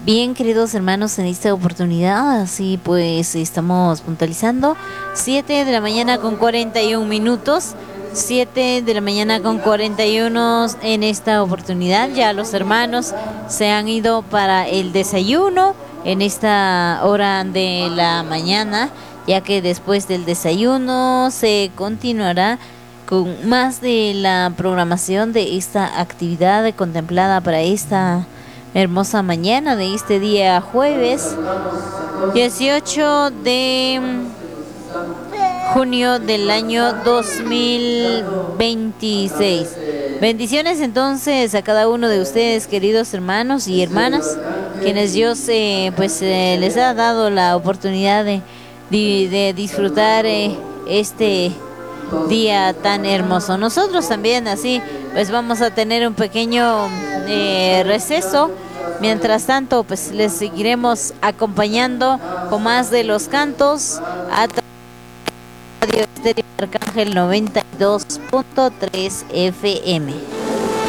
Bien, queridos hermanos, en esta oportunidad, así pues estamos puntualizando 7 de la mañana con 41 minutos, 7 de la mañana con 41 en esta oportunidad. Ya los hermanos se han ido para el desayuno en esta hora de la mañana, ya que después del desayuno se continuará con más de la programación de esta actividad contemplada para esta hermosa mañana de este día jueves 18 de junio del año 2026. Bendiciones entonces a cada uno de ustedes, queridos hermanos y hermanas, quienes Dios les ha dado la oportunidad de disfrutar este día tan hermoso. Nosotros también así pues vamos a tener un pequeño receso. Mientras tanto, pues les seguiremos acompañando con más de los cantos a Radio Estéreo Arcángel 92.3 FM.